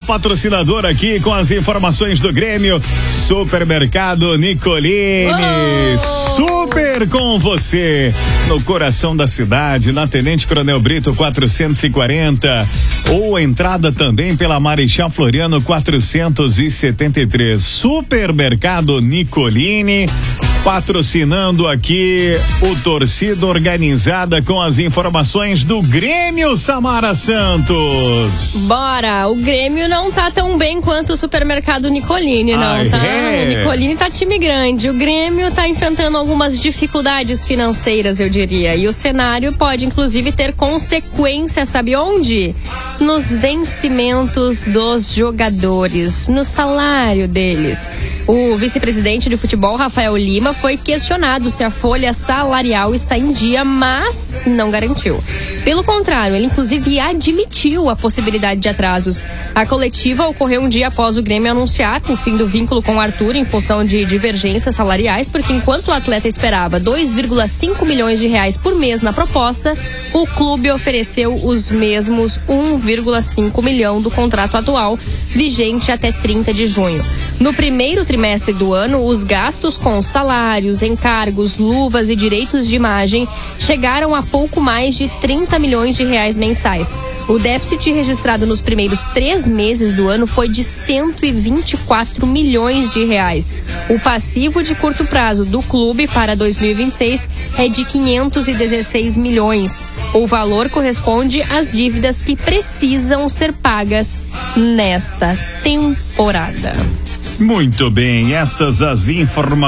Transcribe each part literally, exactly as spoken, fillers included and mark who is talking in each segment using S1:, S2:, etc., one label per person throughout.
S1: patrocinador aqui com as informações do Grêmio, Supermercado Nicolini. Oh! Super com você, no coração da cidade, na Tenente Coronel Brito quatrocentos e quarenta, ou entrada também pela Marechal Floriano quatrocentos e setenta e três. Supermercado Nicolini, patrocinando aqui o Torcida Organizada com as informações do Grêmio, Samara Santos.
S2: Bora, o Grêmio não tá tão bem quanto o Supermercado Nicolini, não, ah, tá? É. O Nicolini tá time grande, o Grêmio tá enfrentando algumas dificuldades financeiras, eu diria, e o cenário pode inclusive ter consequências, sabe onde? Nos vencimentos dos jogadores, no salário deles. O vice-presidente de futebol, Rafael Lima, foi questionado se a folha salarial está em dia, mas não garantiu. Pelo contrário, ele inclusive admitiu a possibilidade de atrasos. A coletiva ocorreu um dia após o Grêmio anunciar o fim do vínculo com o Arthur em função de divergências salariais, porque enquanto o atleta esperava dois vírgula cinco milhões de reais por mês na proposta, o clube ofereceu os mesmos um vírgula cinco milhão do contrato atual, vigente até trinta de junho. No primeiro trimestre do ano, os gastos com salários, encargos, luvas e direitos de imagem chegaram a pouco mais de trinta milhões de reais mensais. O déficit registrado nos primeiros três meses do ano foi de cento e vinte e quatro milhões de reais. O passivo de curto prazo do clube para dois mil e vinte e seis é de quinhentos e dezesseis milhões. O valor corresponde às dívidas que precisam ser pagas nesta temporada.
S1: Muito bem, estas as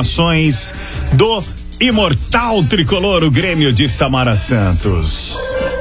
S1: informações do imortal tricolor, o Grêmio de Samara Santos.